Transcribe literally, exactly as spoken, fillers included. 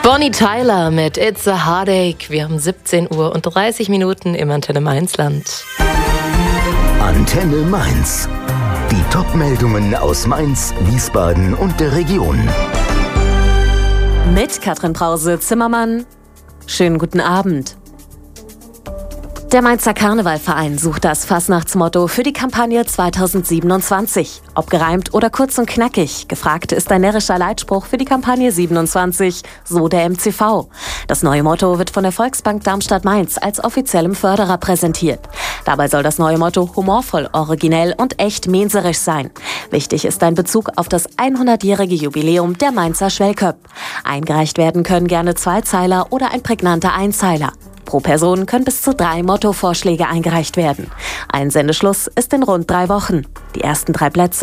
Bonnie Tyler mit It's a Heartache. Wir haben siebzehn Uhr und dreißig Minuten im Antenne Mainzland. Antenne Mainz. Die Top-Meldungen aus Mainz, Wiesbaden und der Region. Mit Katrin Brause-Zimmermann. Schönen guten Abend. Der Mainzer Karnevalverein sucht das Fastnachtsmotto für die Kampagne zweitausendsiebenundzwanzig. Ob gereimt oder kurz und knackig, gefragt ist ein närrischer Leitspruch für die Kampagne siebenundzwanzig, so der M C V. Das neue Motto wird von der Volksbank Darmstadt-Mainz als offiziellem Förderer präsentiert. Dabei soll das neue Motto humorvoll, originell und echt mainzerisch sein. Wichtig ist ein Bezug auf das hundertjährige Jubiläum der Mainzer Schwellköpp. Eingereicht werden können gerne Zweizeiler oder ein prägnanter Einzeiler. Pro Person können bis zu drei Mottovorschläge eingereicht werden. Einsendeschluss ist in rund drei Wochen. Die ersten drei Plätze